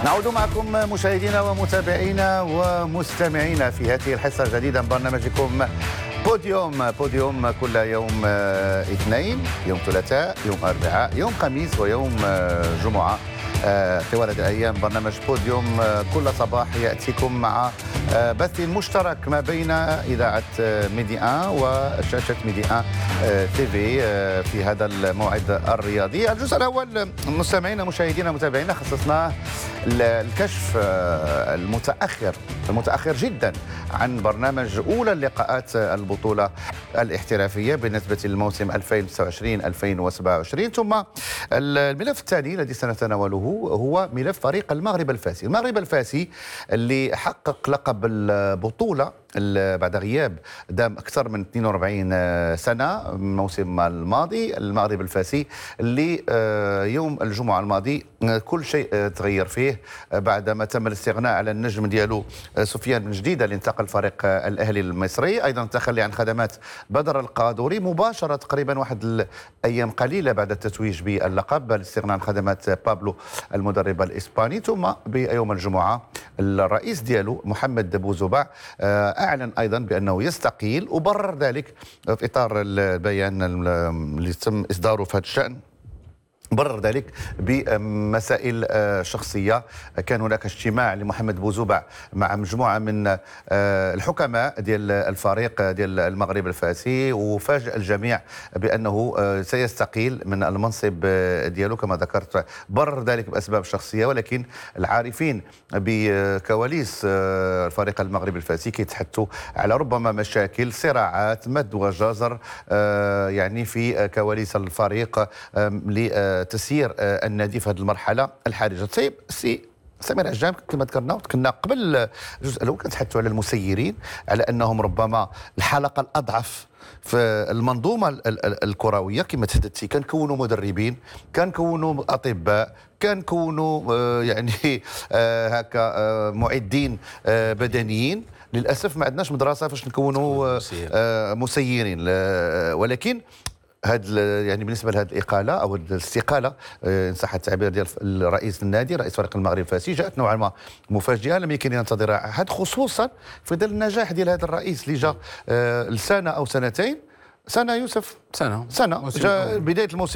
نعود معكم مشاهدينا ومتابعينا ومستمعينا في هذه الحصة الجديدة من برنامجكم بوديوم كل يوم اثنين، يوم ثلاثاء، يوم أربعاء، يوم خميس ويوم جمعة. طوال هذه الأيام برنامج بوديوم كل صباح يأتيكم مع بث مشترك ما بين إذاعة ميدي 1 وشاشة ميدي 1 تيفي في هذا الموعد الرياضي. الجزء الأول مستمعينا مشاهدينا متابعينا خصصناه الكشف المتأخر جدا عن برنامج أولى اللقاءات البطولة الاحترافية بالنسبة للموسم 2026-2027. ثم الملف الثاني الذي سنتناوله هو ملف فريق المغرب الفاسي. المغرب الفاسي اللي حقق لقب البطولة بعد غياب دام أكثر من 42 سنة من الموسم الماضي. المغرب الفاسي اللي يوم الجمعة الماضي كل شيء تغير فيه بعدما تم الاستغناء على النجم ديالو سفيان بن جديدة اللي انتقل فريق الأهلي المصري، أيضا التخلي عن خدمات بدر القادوري مباشرة تقريبا واحد الأيام قليلة بعد التتويج باللقب، الاستغناء عن خدمات بابلو المدرب الإسباني. ثم بيوم الجمعة الرئيس ديالو محمد بوزوبع أعلن أيضا بأنه يستقيل، وبرر ذلك في إطار البيان اللي تم إصداره في هذا الشأن. برر ذلك بمسائل شخصية. كان هناك اجتماع لمحمد بوزوبع مع مجموعة من الحكماء ديال الفريق ديال المغرب الفاسي، وفاجأ الجميع بأنه سيستقيل من المنصب ديالو كما ذكرت. برر ذلك بأسباب شخصية، ولكن العارفين بكواليس الفريق المغرب الفاسي كيتحدثوا على ربما مشاكل، صراعات، مد وجزر يعني في كواليس الفريق تسيير النادي في هذه المرحله الحرجه. طيب سي سمير عجام كما كنا قبل الجزء الاول كنتحدثوا على المسيرين، على انهم ربما الحلقه الاضعف في المنظومه الكرويه كما تحدثتي. كنكونوا مدربين، كنكونوا اطباء، كنكونوا يعني هكا معدين بدنيين. للاسف ما عندناش مدرسه فاش نكونوا مسيرين. ولكن هذا يعني بالنسبه لهذه الاقاله او الاستقاله ان صح التعبير ديال رئيس النادي، رئيس فريق المغرب الفاسي، جاءت نوعا ما مفاجئه لم يكن ينتظرها احد، خصوصا في ظل النجاح ديال هذا الرئيس اللي جاء لسنه او سنتين. سنه يوسف، سنه جاء بدايه الموسم